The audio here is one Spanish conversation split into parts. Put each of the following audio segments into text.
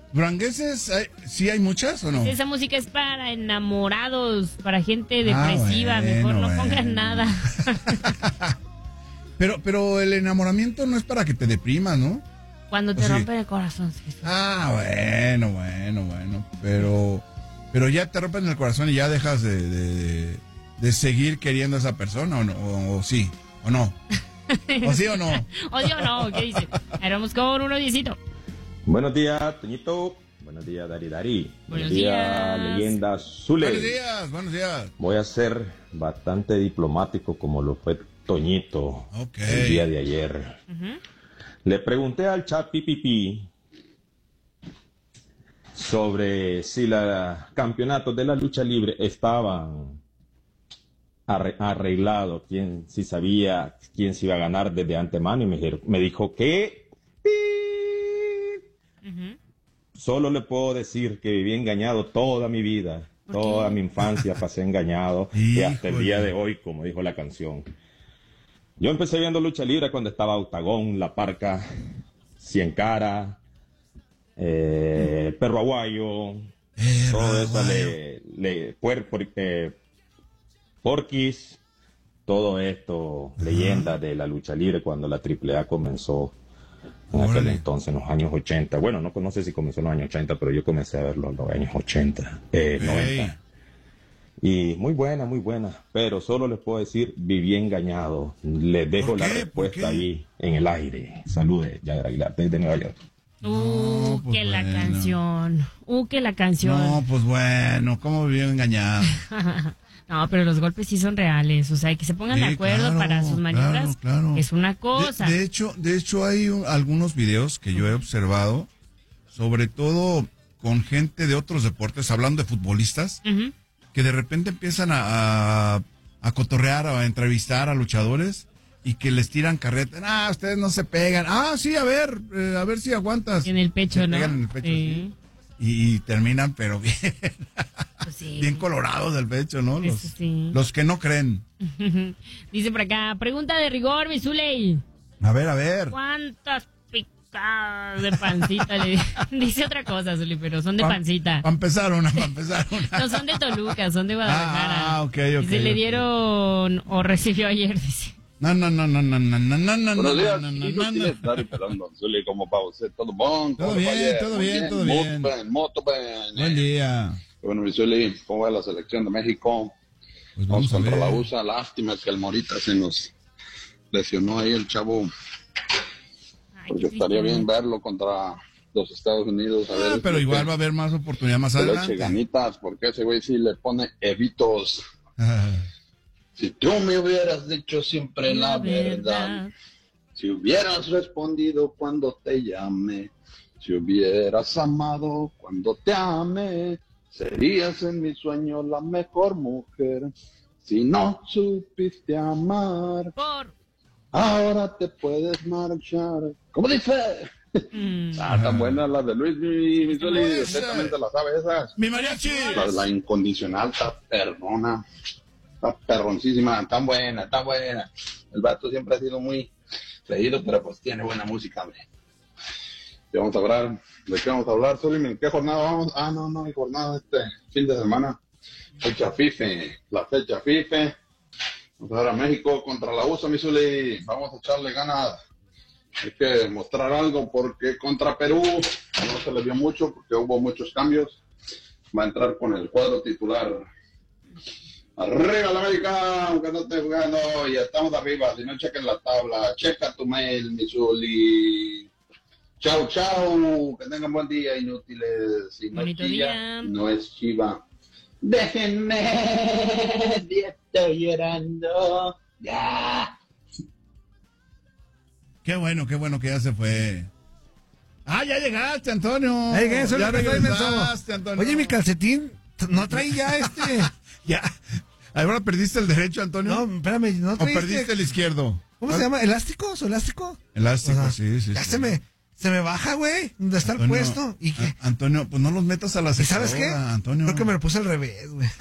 ¿Durangueses sí hay muchas o no? Esa música es para enamorados, para gente depresiva. Mejor no pongan nada. Pero el enamoramiento no es para que te deprimas, ¿no? Cuando te rompen el corazón. Sí. Bueno. Pero ya te rompen el corazón y ya dejas de seguir queriendo a esa persona, ¿o no? O sí, o no. ¿O sí o no? ¿O sí o no? ¿Qué dice? Ahora vamos con uno diecito. Buenos días, Toñito. Buenos días, Dari. Buenos días, leyenda Zule. Buenos días. Voy a ser bastante diplomático como lo fue Toñito el día de ayer. Uh-huh. Le pregunté al chat Pipipi sobre si los campeonatos de la lucha libre estaban arreglados, si sabía quién se iba a ganar desde antemano, y me dijo que solo le puedo decir que viví engañado toda mi vida, toda mi infancia pasé engañado y hasta el día de hoy, como dijo la canción. Yo empecé viendo lucha libre cuando estaba Octagón, La Parca, Cien Cara, Perro Aguayo, todo eso, Porquis, todo esto, leyendas de la lucha libre cuando la AAA comenzó en aquel entonces, en los años 80. Bueno, no sé si comenzó en los años 80, pero yo comencé a verlo en los años 90. Y muy buena, pero solo les puedo decir, viví engañado. Les dejo la respuesta ahí en el aire. Saludes, Jagger Aguilar, desde Nueva York. Que la canción. Que la canción. No, pues bueno, ¿cómo viví engañado? No, pero los golpes sí son reales, o sea, que se pongan de acuerdo para sus maniobras, es una cosa. De hecho hay algunos videos que yo he observado, sobre todo con gente de otros deportes, hablando de futbolistas, que de repente empiezan a cotorrear, a entrevistar a luchadores y que les tiran carreta. Ustedes no se pegan. Sí, a ver si aguantas. En el pecho, ¿no? Pegan en el pecho, sí. Y terminan, pero bien, pues sí, bien colorados del pecho, ¿no? Los que no creen. Dice por acá, pregunta de rigor, mi Zuley. A ver. ¿Cuántas picadas de pancita le dice otra cosa, Zuley, pero son de pancita? Para empezar una. No son de Toluca, son de Guadalajara. Ok. Y se le dieron o recibió ayer, dice. No. Buenos días, Dari Pelando, Zuli, como para usted, todo bon. Todo bien. Moto, ben. Buen día. Bueno, mi Zuli, ¿cómo va la selección de México? Pues vamos contra la USA, lástima que el Morita se nos lesionó ahí el chavo. Porque estaría bien verlo contra los Estados Unidos. A ver, pero igual va a haber más oportunidad más adelante. Le eche ganitas, porque ese güey sí le pone evitos. Si tú me hubieras dicho siempre la verdad, si hubieras respondido cuando te llamé, si hubieras amado cuando te amé, serías en mi sueño la mejor mujer. Si no supiste amar, ahora te puedes marchar. ¿Cómo dice? Tan buena la de Luis, mi Zuli, exactamente la sabe esas. Mi mariachi. La incondicional, está perdona. Está perroncísima, tan buena. El vato siempre ha sido muy leído, pero pues tiene buena música, hombre. ¿De qué vamos a hablar, Zuli? ¿Qué jornada vamos? No hay jornada este fin de semana. La fecha FIFA. Vamos a ver a México contra la USA, mi Zuli. Vamos a echarle ganas. Hay que mostrar algo porque contra Perú no se le vio mucho porque hubo muchos cambios. Va a entrar con el cuadro titular. Arriba la América, aunque no esté jugando, ya estamos arriba, si no chequen la tabla, checa tu mail, mi Zuli. Chau, que tengan buen día, inútiles. Si no bonito día. No es chiva. Déjenme, estoy llorando. Ya. Qué bueno que ya se fue. Ya llegaste, Antonio. Ya regresaste, Antonio. Oye, mi calcetín, no trae ya Ya. ¿Ahora perdiste el derecho, Antonio? No, espérame, no trae. ¿O perdiste el izquierdo? ¿Cómo se llama? ¿Elástico? ¿Su elástico? Elástico, sí. Ya se me baja, güey. ¿Dónde está el puesto? ¿Y qué? Antonio, pues no los metas a la secadora. ¿Sabes qué? Antonio. Creo que me lo puse al revés, güey.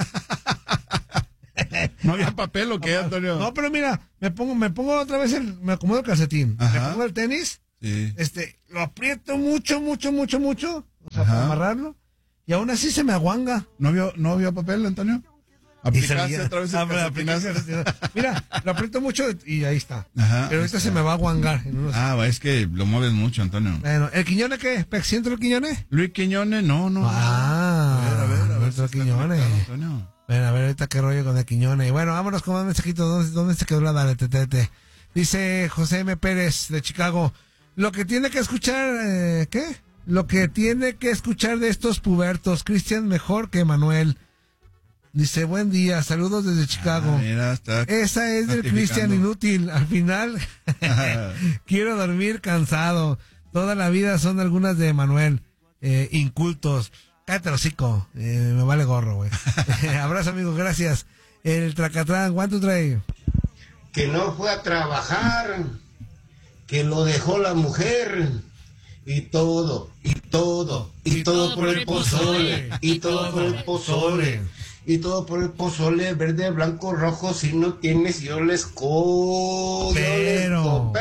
¿No había papel o qué, Antonio? No, pero mira, me pongo otra vez me acomodo el calcetín. Ajá. Me pongo el tenis. Sí. Lo aprieto mucho. O sea, para amarrarlo. Y aún así se me aguanga. ¿No vio papel, Antonio? Aplicaste otra vez Mira, lo aprieto mucho y ahí está. Ajá, pero ahorita se me va a aguangar. Es que lo mueves mucho, Antonio. Bueno, ¿el Quiñone qué? ¿Pexientro el Quiñone? Luis Quiñone, no. A ver, el Quiñone. Bueno, a ver ahorita qué rollo con el Quiñone. Y bueno, vámonos con un mensajito. ¿Dónde se quedó la dale, tete? Dice José M. Pérez de Chicago. Lo que tiene que escuchar, ¿qué? Lo que tiene que escuchar de estos pubertos, Cristian mejor que Manuel. Dice, buen día, saludos desde Chicago. Mira, esa es del Cristian inútil. Al final, quiero dormir cansado. Toda la vida son algunas de Manuel. Incultos. Cállate, hocico. Me vale gorro, güey. Abrazo, amigo, gracias. El Tracatrán, one, two, three. Que no fue a trabajar, que lo dejó la mujer. Y todo por el pozole. Y todo por el pozole. Y todo por el pozole, verde, blanco, rojo. Si no tienes, yo les coopero.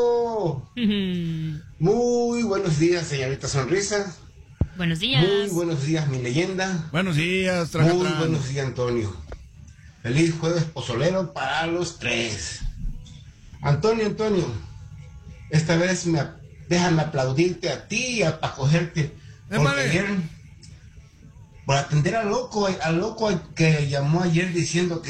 Muy buenos días, señorita Sonrisa. Buenos días. Muy buenos días, mi leyenda. Buenos días, Tracatrán. Muy buenos días, Antonio. Feliz jueves pozolero para los tres. Antonio, esta vez déjame aplaudirte a ti y para cogerte. Porque ayer, por atender al loco que llamó ayer diciendo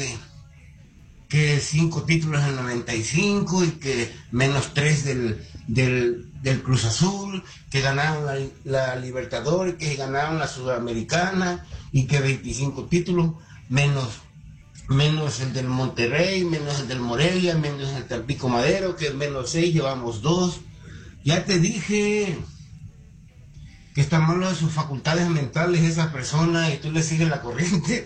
que 5 títulos en 95 y que -3 del Cruz Azul, que ganaron la Libertadores, que ganaron la Sudamericana y que 25 títulos, menos el del Monterrey, menos el del Morelia, menos el del Tampico Madero, que -6, llevamos 2. Ya te dije que está malo de sus facultades mentales esa persona y tú le sigues la corriente.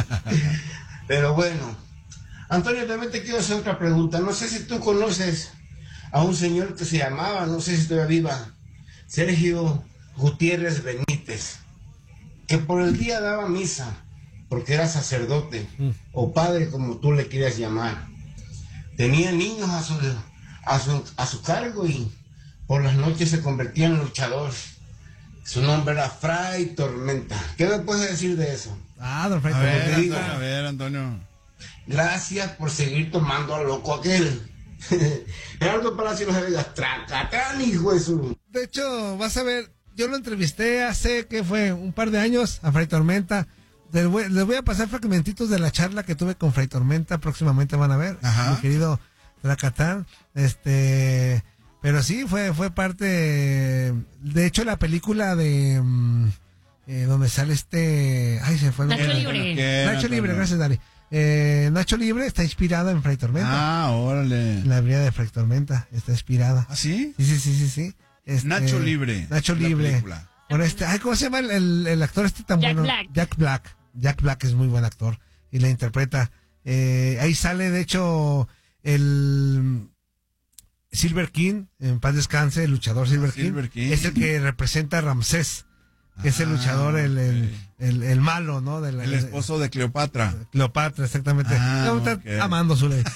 Pero bueno, Antonio, también te quiero hacer otra pregunta. No sé si tú conoces a un señor que se llamaba, no sé si todavía viva, Sergio Gutiérrez Benítez, que por el día daba misa, porque era sacerdote, o padre como tú le quieras llamar. Tenía niños a su cargo y por las noches se convertía en luchador. Su nombre era Fray Tormenta. ¿Qué me puedes decir de eso? Don Fray Tormenta. A ver, Antonio. Gracias por seguir tomando al loco aquel. Gerardo Palacios de Vegas, Tracatrán, hijo de su... De hecho, vas a ver, yo lo entrevisté hace, ¿qué fue? Un par de años a Fray Tormenta. Les voy a pasar fragmentitos de la charla que tuve con Fray Tormenta. Próximamente van a ver, mi querido Tracatrán. Pero sí, fue parte, de hecho, la película de donde sale se fue. Nacho Libre. Nacho Libre, gracias, Dani. Nacho Libre está inspirada en Fray Tormenta. Órale. La vida de Fray Tormenta está inspirada. ¿Ah, sí? Sí. Nacho Libre. Nacho Libre. Con ¿cómo se llama el actor tan bueno? Jack Black. Jack Black es muy buen actor y la interpreta. Ahí sale, de hecho, el Silver King, en paz descanse, el luchador Silver King. Es el que representa a Ramsés, que es el luchador, el malo, ¿no? El esposo de Cleopatra. Cleopatra, exactamente. Amando su ley.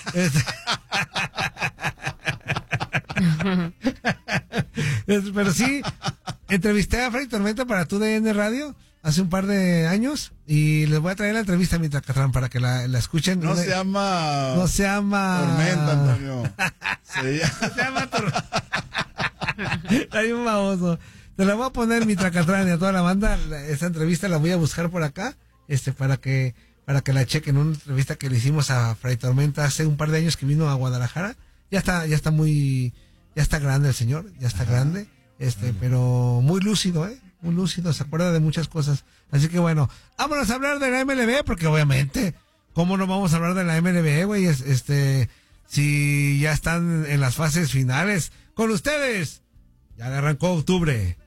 Pero sí, entrevisté a Fray Tormenta para TUDN Radio hace un par de años y les voy a traer la entrevista a mi Tracatrán para que la escuchen. No se llama Tormenta, Antonio. Se llama Tormenta. Hay un baboso. Te la voy a poner, mi Tracatrán, y a toda la banda. Esa entrevista la voy a buscar por acá, para que la chequen. Una entrevista que le hicimos a Fray Tormenta hace un par de años que vino a Guadalajara. Ya está grande el señor, ya está grande, pero muy lúcido, muy lúcido, se acuerda de muchas cosas. Así que bueno, vámonos a hablar de la MLB, porque obviamente, ¿cómo no vamos a hablar de la MLB, güey? Si ya están en las fases finales. Con ustedes, ya arrancó octubre.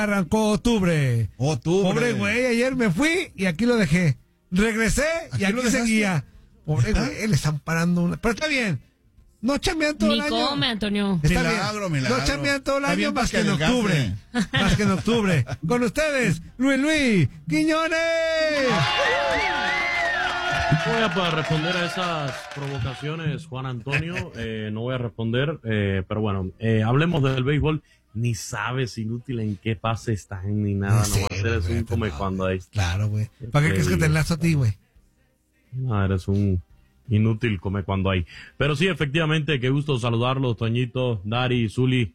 Pobre güey, ayer me fui y aquí lo dejé. Regresé y aquí seguía. Pobre güey, le están parando una... Pero está bien. No chambean todo el año. Ni come, Antonio. Milagro. No chambean todo el año más que en octubre. Con ustedes, Luis Quiñones. No voy a responder a esas provocaciones, Juan Antonio. No voy a responder, pero bueno, hablemos del béisbol. ni sabes, inútil, en qué pase están ni nada. Sí, nomás eres un come cuando hay. Claro, güey. ¿Para qué crees que te enlazo a ti, güey? No, eres un inútil come cuando hay. Pero sí, efectivamente, qué gusto saludarlos, Toñito, Dari, Zuli,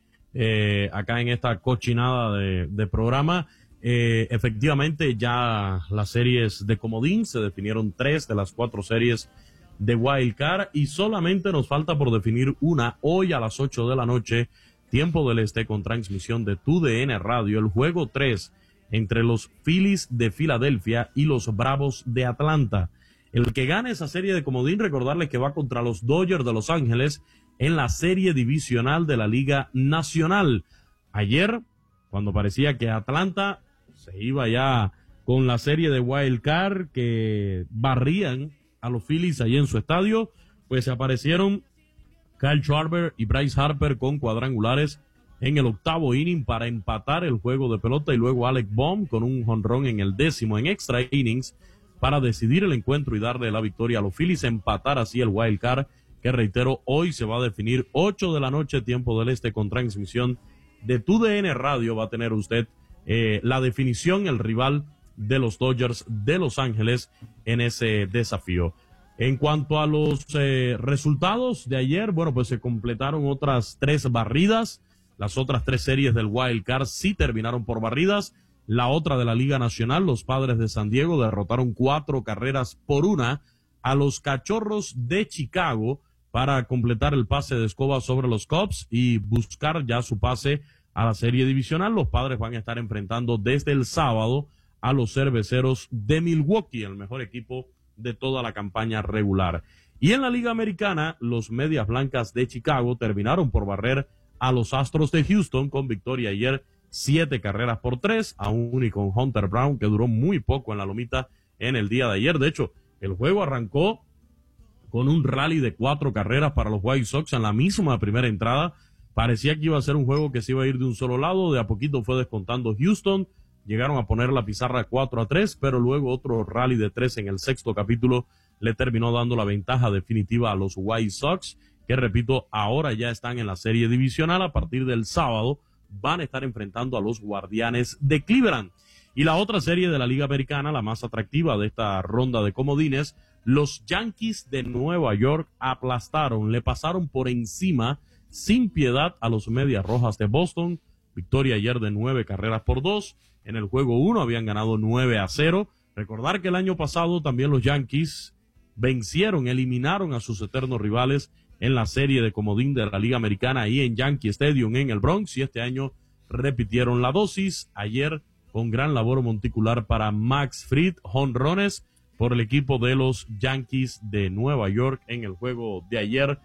acá en esta cochinada de programa. Efectivamente, ya las series de comodín se definieron 3 de las 4 series de Wild Card y solamente nos falta por definir una hoy a las 8 de la noche, tiempo del este, con transmisión de TUDN Radio, el juego 3 entre los Phillies de Filadelfia y los Bravos de Atlanta. El que gane esa serie de comodín, recordarles que va contra los Dodgers de Los Ángeles en la serie divisional de la Liga Nacional. Ayer, cuando parecía que Atlanta se iba ya con la serie de Wild Card, que barrían a los Phillies allí en su estadio, pues aparecieron Kyle Schwarber y Bryce Harper con cuadrangulares en el 8º inning para empatar el juego de pelota, y luego Alec Bohm con un jonrón en el 10º en extra innings para decidir el encuentro y darle la victoria a los Phillies, empatar así el Wild Card, que reitero, hoy se va a definir 8 de la noche, tiempo del este, con transmisión de TUDN Radio. Va a tener usted la definición, el rival de los Dodgers de Los Ángeles en ese desafío. En cuanto a los resultados de ayer, bueno, pues se completaron otras 3 barridas. Las otras 3 series del Wild Card sí terminaron por barridas. La otra de la Liga Nacional, los Padres de San Diego derrotaron 4 carreras por 1 a los Cachorros de Chicago para completar el pase de escoba sobre los Cubs y buscar ya su pase a la serie divisional. Los Padres van a estar enfrentando desde el sábado a los Cerveceros de Milwaukee, el mejor equipo de toda la campaña regular. Y en la Liga Americana, los Medias Blancas de Chicago terminaron por barrer a los Astros de Houston con victoria ayer 7 carreras por 3, aún y con Hunter Brown, que duró muy poco en la lomita en el día de ayer. De hecho, el juego arrancó con un rally de 4 carreras para los White Sox en la misma primera entrada. Parecía que iba a ser un juego que se iba a ir de un solo lado, de a poquito fue descontando Houston, llegaron a poner la pizarra 4-3, pero luego otro rally de 3 en el 6º capítulo le terminó dando la ventaja definitiva a los White Sox, que repito, ahora ya están en la serie divisional. A partir del sábado van a estar enfrentando a los Guardianes de Cleveland. Y la otra serie de la Liga Americana, la más atractiva de esta ronda de comodines, los Yankees de Nueva York aplastaron, le pasaron por encima sin piedad a los Medias Rojas de Boston. Victoria ayer de 9 carreras por 2. En el juego 1 habían ganado 9-0. Recordar que el año pasado también los Yankees eliminaron a sus eternos rivales en la serie de comodín de la Liga Americana ahí en Yankee Stadium en el Bronx, y este año repitieron la dosis. Ayer con gran labor monticular para Max Fried, jonrones por el equipo de los Yankees de Nueva York en el juego de ayer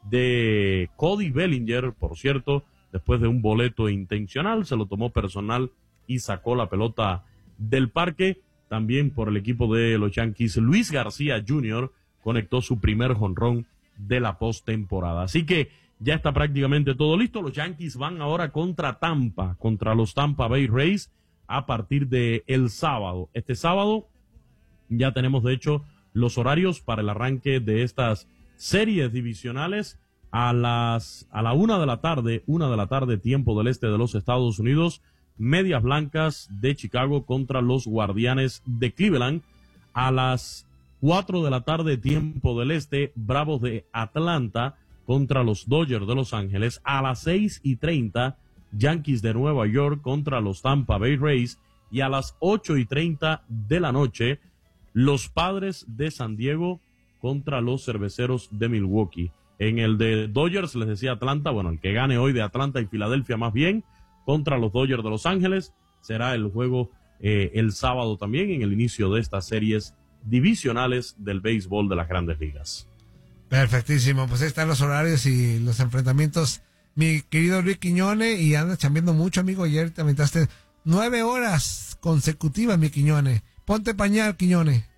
de Cody Bellinger, por cierto, después de un boleto intencional, se lo tomó personal y sacó la pelota del parque. También por el equipo de los Yankees, Luis García Jr. conectó su primer jonrón de la postemporada. Así que ya está prácticamente todo listo. Los Yankees van ahora contra los Tampa Bay Rays a partir de el sábado. Este sábado ya tenemos de hecho los horarios para el arranque de estas series divisionales a la 1 de la tarde, tiempo del este de los Estados Unidos. Medias Blancas de Chicago contra los Guardianes de Cleveland. A las 4 de la tarde, tiempo del este, Bravos de Atlanta contra los Dodgers de Los Ángeles. A las 6:30, Yankees de Nueva York contra los Tampa Bay Rays. Y a las 8:30 de la noche, los Padres de San Diego contra los Cerveceros de Milwaukee. En el de Dodgers, les decía Atlanta, bueno, el que gane hoy de Atlanta y Filadelfia más bien, contra los Dodgers de Los Ángeles, será el juego el sábado también en el inicio de estas series divisionales del béisbol de las Grandes Ligas. Perfectísimo, pues ahí están los horarios y los enfrentamientos. Mi querido Luis Quiñone, y andas chambeando mucho, amigo. Ayer te aventaste 9 horas consecutivas, mi Quiñone. Ponte pañal, Quiñone.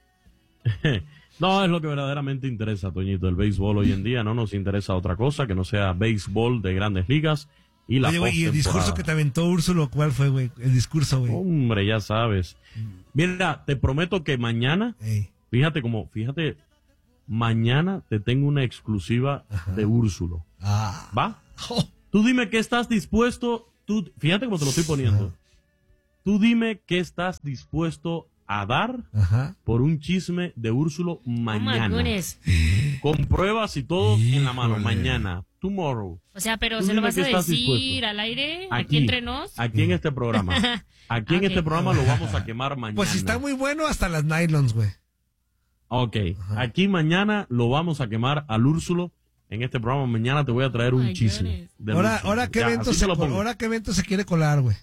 No, es lo que verdaderamente interesa, Toñito. El béisbol hoy en día no nos interesa otra cosa que no sea béisbol de Grandes Ligas. Y la Oye, güey, ¿y el discurso que te aventó Úrsulo, cuál fue, güey? El discurso, güey. Hombre, ya sabes. Mira, te prometo que mañana, fíjate, mañana te tengo una exclusiva de Úrsulo. ¿Va? Tú dime qué estás dispuesto tú, fíjate cómo te lo estoy poniendo. Tú dime qué estás dispuesto a dar por un chisme de Úrsulo mañana. Con pruebas y todo en la mano. Mañana. Tomorrow. O sea, pero ¿se lo vas a decir al aire? Aquí entre nos. Aquí en este programa. Aquí en este programa lo vamos a quemar mañana. Pues si está muy bueno, hasta las nylons, güey. Ok. Aquí mañana lo vamos a quemar al Úrsulo. En este programa mañana te voy a traer un chisme. Ahora ¿qué evento se quiere colar, güey?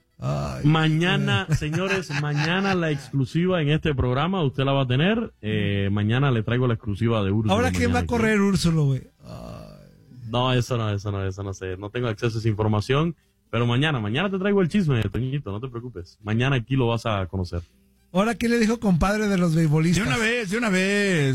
Mañana, señores, mañana la exclusiva en este programa, usted la va a tener. Mañana le traigo la exclusiva de Úrsulo. Ahora, ¿quién va a correr Úrsulo, güey? No, eso no sé. No tengo acceso a esa información. Pero mañana te traigo el chisme, Toñito, no te preocupes. Mañana aquí lo vas a conocer. Ahora, ¿quién le dijo compadre de los beisbolistas? De una vez.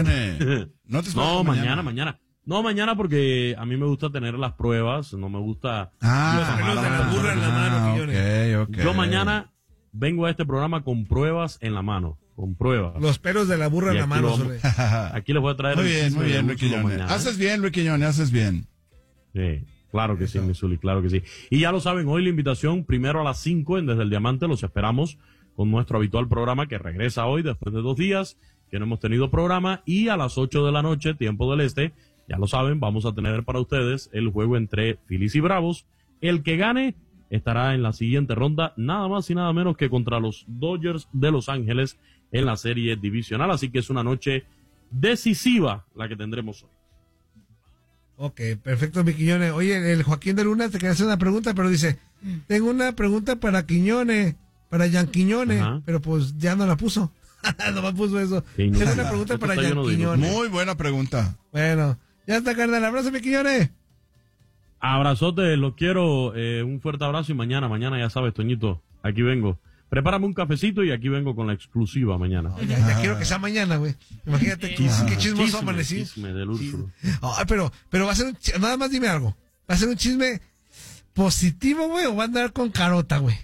No, mañana. No, mañana porque a mí me gusta tener las pruebas, no me gusta... los pelos de la burra en la mano, Okay. Yo mañana vengo a este programa con pruebas en la mano, con pruebas. Los pelos de la burra en la mano. Aquí les voy a traer... Muy bien, Luis Quiñones. Haces bien, Luis Quiñones, haces bien. Sí, claro que sí, mi Zuli, claro que sí. Y ya lo saben, hoy la invitación, primero a las 5 en Desde el Diamante, los esperamos con nuestro habitual programa que regresa hoy después de 2 días, que no hemos tenido programa, y a las 8 de la noche, tiempo del este, ya lo saben, vamos a tener para ustedes el juego entre Phillies y Bravos. El que gane estará en la siguiente ronda, nada más y nada menos que contra los Dodgers de Los Ángeles en la serie divisional. Así que es una noche decisiva la que tendremos hoy. Ok, perfecto, mi Quiñones. Oye, el Joaquín de Luna te quería hacer una pregunta, pero dice, tengo una pregunta para Quiñones, para Jan Quiñones, pero pues ya no la puso. No me puso eso. Tengo una pregunta para Jan Quiñones. Muy buena pregunta. Bueno, ya está, carnal. Abrazo, mi Quiñones. Abrazote, los quiero. Un fuerte abrazo y mañana ya sabes, Toñito, aquí vengo. Prepárame un cafecito y aquí vengo con la exclusiva mañana. Ya quiero que sea mañana, güey. Imagínate qué chismoso amanecí. Chisme del Úrsulo. Pero va a ser nada más dime algo. ¿Va a ser un chisme positivo, güey, o va a andar con carota, güey?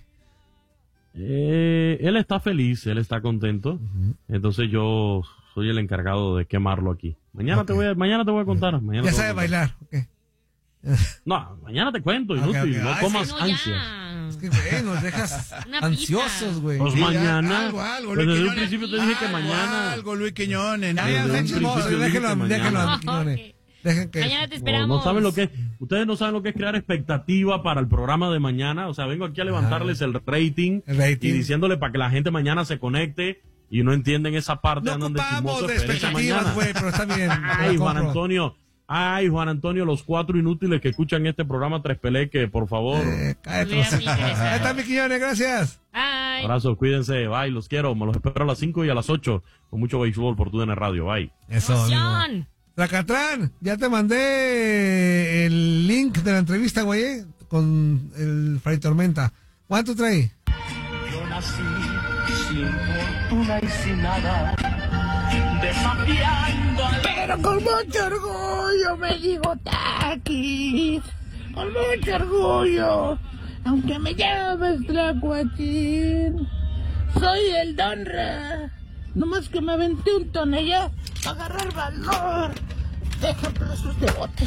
Él está feliz, él está contento. Entonces yo soy el encargado de quemarlo aquí. Mañana te voy a contar. Ya sabe bailar. No, mañana te cuento, inútil. No comas ansias. Es que, güey, nos dejas ansiosos, güey. Pues mañana. Algo, pues desde un principio te dije que mañana. Algo, Luis Quiñones. Déjenlo, Quiñones. Mañana te esperamos. No saben lo que es. Ustedes no saben lo que es crear expectativa para el programa de mañana. O sea, vengo aquí a levantarles el rating y diciéndole para que la gente mañana se conecte y no entienden esa parte. No ocupamos de expectativas, güey, pero está bien. Ay, Juan Antonio, los 4 inútiles que escuchan este programa Tres Peleque, por favor. Cállate. Ahí está, mi Quiñones, gracias. Bye. Abrazos, cuídense, bye, los quiero. Me los espero a las 5 y a las 8 con mucho béisbol por TUDN Radio, bye. Eso, Tracatrán, ya te mandé el link de la entrevista, güey, con el Fray Tormenta. ¿Cuánto trae? Yo nací sin fortuna y sin nada, desafiando pero con mucho orgullo me digo Taquis, con mucho orgullo, aunque me llames Tlacuachín, soy el Donra, nomás que me aventé un tonella para agarrar valor, deja pedazos de bote.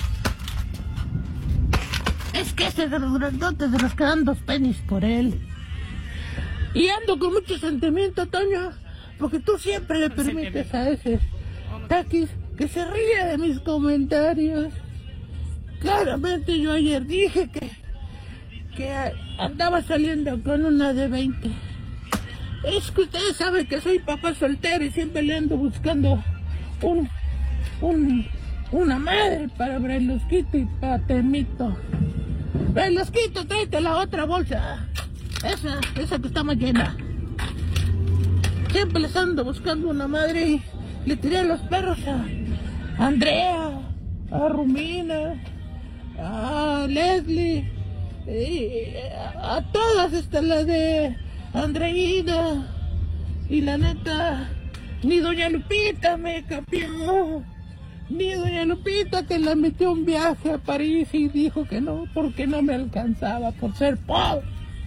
Es que ese de los grandotes de los que dan 2 pennies por él. Y ando con mucho sentimiento, Toño, porque tú siempre le permites a ese Taquis que se ríe de mis comentarios. Claramente yo ayer dije que andaba saliendo con una de 20. Es que ustedes saben que soy papá soltero y siempre le ando buscando una madre para Brailosquito y para Temito. Brailosquito, tráete la otra bolsa. Esa que está más llena. Siempre les ando buscando una madre y le tiré a los perros a Andrea, a Rumina, a Leslie, a todas, la de Andreina, y la neta, ni doña Lupita me capió, ni doña Lupita que la metió un viaje a París y dijo que no, porque no me alcanzaba por ser pobre.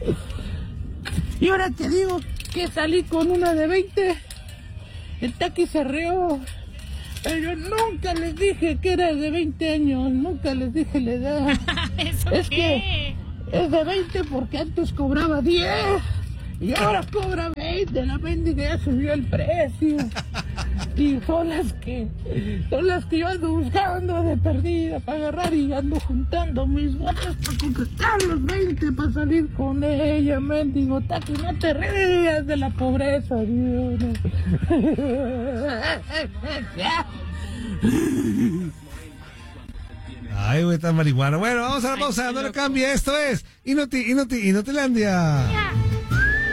Y ahora te digo que salí con una de 20, el Taqui se rió, pero nunca les dije que era de 20 años, nunca les dije la edad. ¿Eso es qué? es de 20 porque antes cobraba 10 y ahora cobra 20. La mendiga ya subió el precio. Y son las que yo ando buscando de perdida para agarrar y ando juntando mis botas para completar los 20 para salir con ella, mendigo. Tati, no te rías de la pobreza, Dios. Ay, güey, tan marihuana. Bueno, vamos a la pausa, no le cambie. Esto es Inutilandia.